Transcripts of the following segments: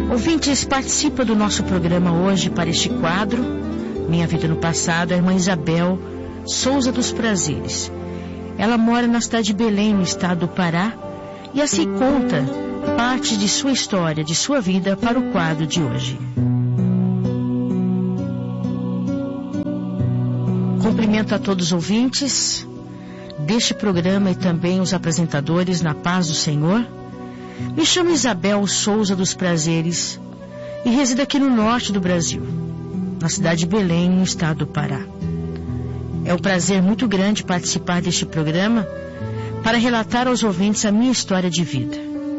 Ouvintes, participa do nosso programa hoje para este quadro Minha Vida no Passado, a irmã Isabel Souza dos Prazeres. Ela mora na cidade de Belém, no estado do Pará, e assim conta parte de sua história, de sua vida, para o quadro de hoje. Cumprimento a todos os ouvintes deste programa e também os apresentadores na paz do Senhor. Me chamo Isabel Souza dos Prazeres e resido aqui no norte do Brasil, na cidade de Belém, no estado do Pará. É um prazer muito grande participar deste programa para relatar aos ouvintes a minha história de vida.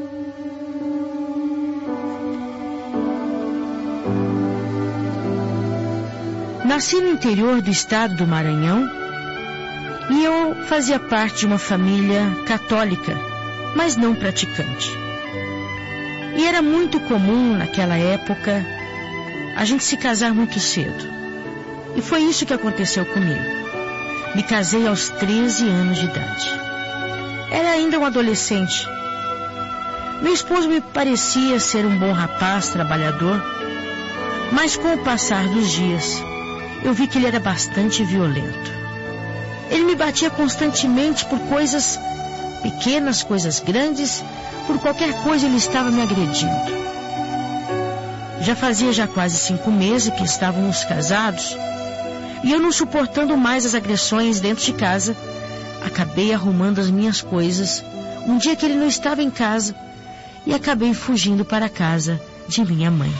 Nasci no interior do estado do Maranhão e eu fazia parte de uma família católica, mas não praticante. E era muito comum naquela época a gente se casar muito cedo. E foi isso que aconteceu comigo. Me casei aos 13 anos de idade. Era ainda um adolescente. Meu esposo me parecia ser um bom rapaz, trabalhador, mas com o passar dos dias, eu vi que ele era bastante violento. Ele me batia constantemente por coisas pequenas, coisas grandes, por qualquer coisa ele estava me agredindo. Já fazia quase 5 meses que estávamos casados, e eu, não suportando mais as agressões dentro de casa, acabei arrumando as minhas coisas um dia que ele não estava em casa e acabei fugindo para a casa de minha mãe.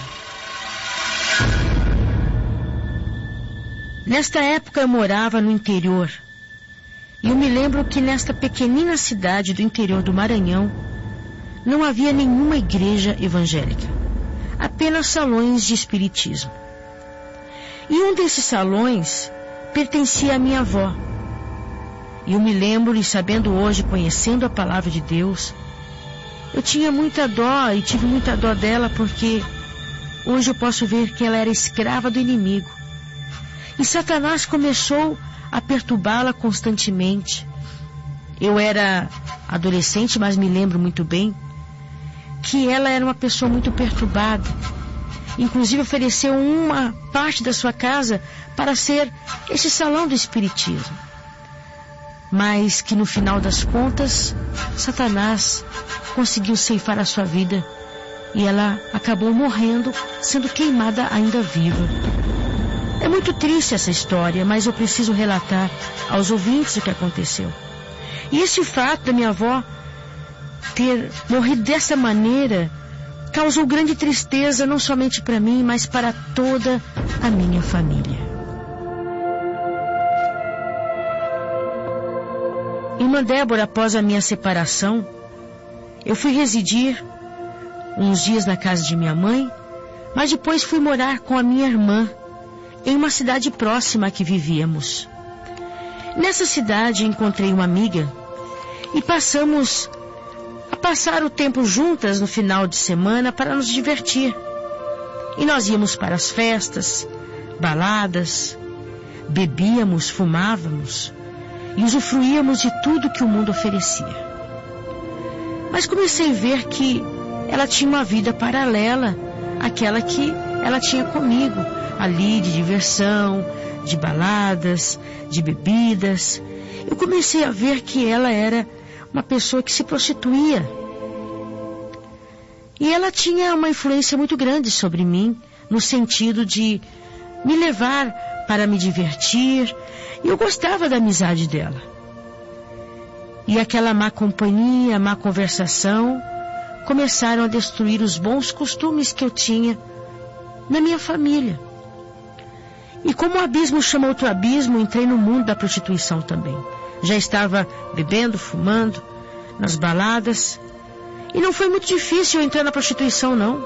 Nesta época eu morava no interior, e eu me lembro que nesta pequenina cidade do interior do Maranhão não havia nenhuma igreja evangélica, apenas salões de espiritismo. E um desses salões pertencia à minha avó. E eu me lembro, e sabendo hoje, conhecendo a palavra de Deus, eu tinha muita dó e tive muita dó dela, porque hoje eu posso ver que ela era escrava do inimigo. E Satanás começou a perturbá-la constantemente. Eu era adolescente, mas me lembro muito bem que ela era uma pessoa muito perturbada. Inclusive ofereceu uma parte da sua casa para ser esse salão do espiritismo. Mas que no final das contas, Satanás conseguiu ceifar a sua vida e ela acabou morrendo, sendo queimada ainda viva. É muito triste essa história, mas eu preciso relatar aos ouvintes o que aconteceu. E esse fato da minha avó ter morrido dessa maneira causou grande tristeza, não somente para mim, mas para toda a minha família. Irmã Débora, após a minha separação, eu fui residir uns dias na casa de minha mãe, mas depois fui morar com a minha irmã em uma cidade próxima a que vivíamos. Nessa cidade encontrei uma amiga e passamos a passar o tempo juntas no final de semana para nos divertir. E nós íamos para as festas, baladas, bebíamos, fumávamos e usufruíamos de tudo que o mundo oferecia. Mas comecei a ver que ela tinha uma vida paralela àquela que ela tinha comigo, ali de diversão, de baladas, de bebidas. Eu comecei a ver que ela era uma pessoa que se prostituía. E ela tinha uma influência muito grande sobre mim, no sentido de me levar para me divertir, e eu gostava da amizade dela. E aquela má companhia, má conversação, começaram a destruir os bons costumes que eu tinha na minha família. E como o abismo chama outro abismo, entrei no mundo da prostituição também. Já estava bebendo, fumando, nas baladas. E não foi muito difícil eu entrar na prostituição, não.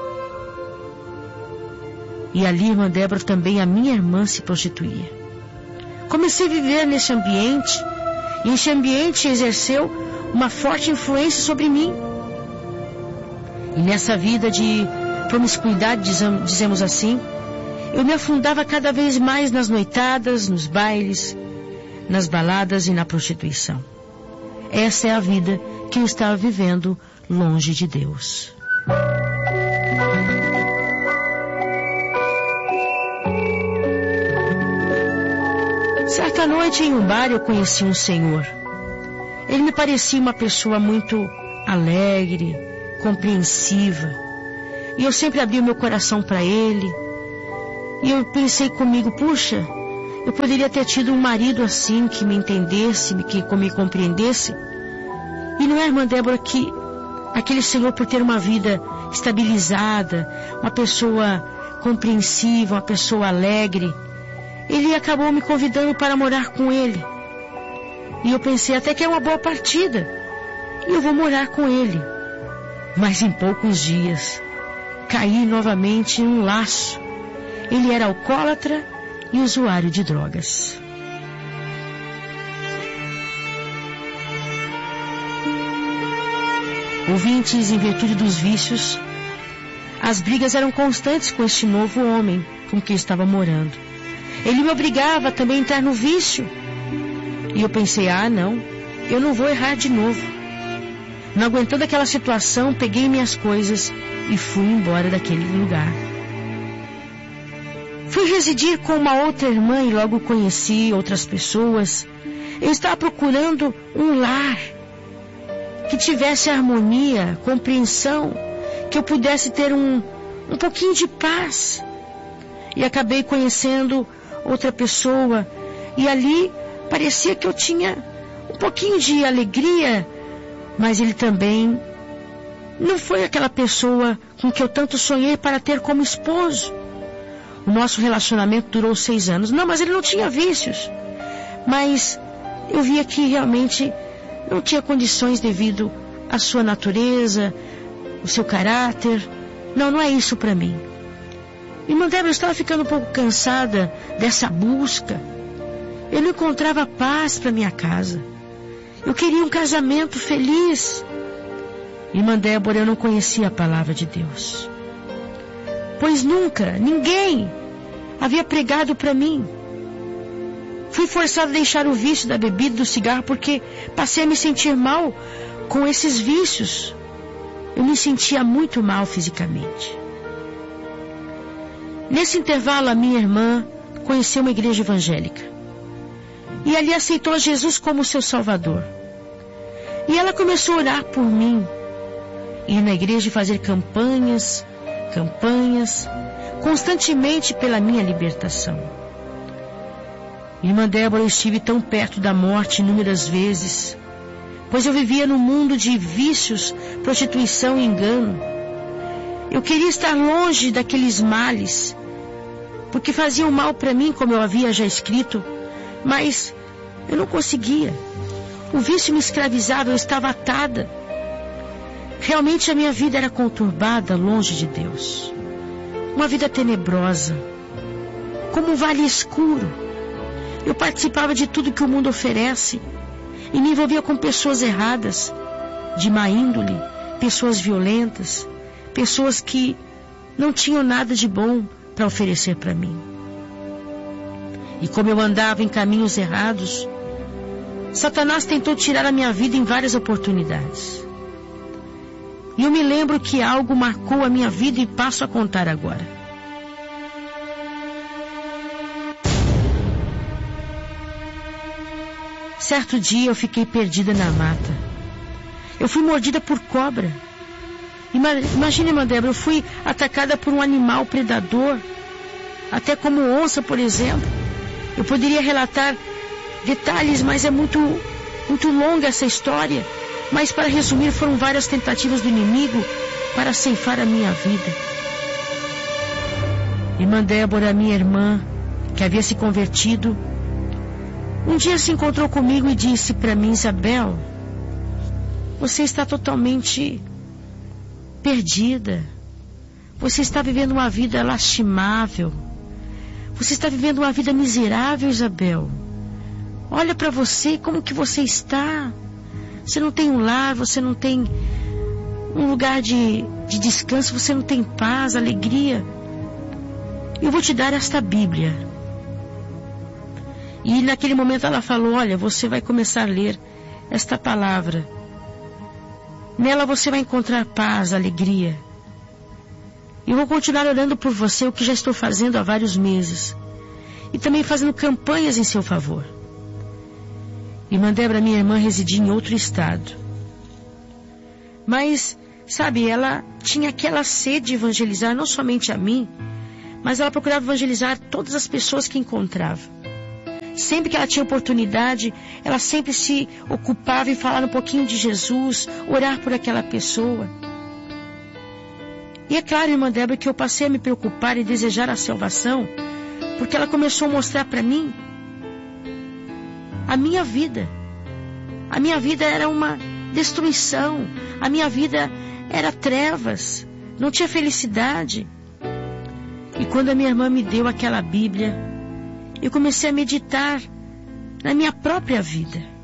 E ali, irmã Débora, também a minha irmã se prostituía. Comecei a viver nesse ambiente, e esse ambiente exerceu uma forte influência sobre mim. E nessa vida de promiscuidade, dizemos assim, eu me afundava cada vez mais nas noitadas, nos bailes, nas baladas e na prostituição. Essa é a vida que eu estava vivendo longe de Deus. Uma noite em um bar eu conheci um senhor. Ele me parecia uma pessoa muito alegre, compreensiva. E eu sempre abri o meu coração para ele. E eu pensei comigo, puxa, eu poderia ter tido um marido assim, que me entendesse, que me compreendesse. E não é, irmã Débora, que aquele senhor, por ter uma vida estabilizada, uma pessoa compreensiva, uma pessoa alegre, ele acabou me convidando para morar com ele. E eu pensei até que é uma boa partida, e eu vou morar com ele. Mas em poucos dias, caí novamente em um laço. Ele era alcoólatra e usuário de drogas. Ouvintes, em virtude dos vícios, as brigas eram constantes com este novo homem com quem estava morando. Ele me obrigava também a entrar no vício. E eu pensei, não, eu não vou errar de novo. Não aguentando aquela situação, peguei minhas coisas e fui embora daquele lugar. Fui residir com uma outra irmã e logo conheci outras pessoas. Eu estava procurando um lar que tivesse harmonia, compreensão, que eu pudesse ter um pouquinho de paz. E acabei conhecendo outra pessoa, e ali parecia que eu tinha um pouquinho de alegria, mas ele também não foi aquela pessoa com que eu tanto sonhei para ter como esposo. O nosso relacionamento durou 6 anos. Não, mas ele não tinha vícios. Mas eu via que realmente não tinha condições devido à sua natureza, o seu caráter. Não é isso para mim. Irmã Débora, eu estava ficando um pouco cansada dessa busca. Eu não encontrava paz para minha casa. Eu queria um casamento feliz. Irmã Débora, eu não conhecia a palavra de Deus, pois nunca, ninguém havia pregado para mim. Fui forçada a deixar o vício da bebida e do cigarro porque passei a me sentir mal com esses vícios. Eu me sentia muito mal fisicamente. Nesse intervalo, a minha irmã conheceu uma igreja evangélica e ali aceitou Jesus como seu Salvador. E ela começou a orar por mim, ir na igreja e fazer campanhas, constantemente pela minha libertação. Irmã Débora, eu estive tão perto da morte inúmeras vezes, pois eu vivia num mundo de vícios, prostituição e engano. Eu queria estar longe daqueles males, porque faziam mal para mim, como eu havia já escrito, mas eu não conseguia. O vício me escravizava, eu estava atada. Realmente a minha vida era conturbada, longe de Deus. Uma vida tenebrosa, como um vale escuro. Eu participava de tudo que o mundo oferece e me envolvia com pessoas erradas, de má índole, pessoas violentas, pessoas que não tinham nada de bom para oferecer para mim. E como eu andava em caminhos errados, Satanás tentou tirar a minha vida em várias oportunidades. E eu me lembro que algo marcou a minha vida e passo a contar agora. Certo dia eu fiquei perdida na mata. Eu fui mordida por cobra. Imagine, irmã Débora, eu fui atacada por um animal predador, até como onça, por exemplo. Eu poderia relatar detalhes, mas é muito longa essa história. Mas para resumir, foram várias tentativas do inimigo para ceifar a minha vida. Irmã Débora, minha irmã, que havia se convertido, um dia se encontrou comigo e disse para mim: Isabel, você está totalmente perdida. Você está vivendo uma vida lastimável. Você está vivendo uma vida miserável, Isabel. Olha para você, como que você está. Você não tem um lar, você não tem um lugar de descanso, você não tem paz, alegria. Eu vou te dar esta Bíblia. E naquele momento ela falou: olha, você vai começar a ler esta palavra. Nela você vai encontrar paz, alegria. Eu vou continuar orando por você, o que já estou fazendo há vários meses. E também fazendo campanhas em seu favor. Irmã Débora, minha irmã, residia em outro estado. Mas, sabe, ela tinha aquela sede de evangelizar não somente a mim, mas ela procurava evangelizar todas as pessoas que encontrava. Sempre que ela tinha oportunidade, ela sempre se ocupava em falar um pouquinho de Jesus, orar por aquela pessoa. E é claro, irmã Débora, que eu passei a me preocupar e desejar a salvação, porque ela começou a mostrar para mim a minha vida. A minha vida era uma destruição, a minha vida era trevas, não tinha felicidade. E quando a minha irmã me deu aquela Bíblia, eu comecei a meditar na minha própria vida.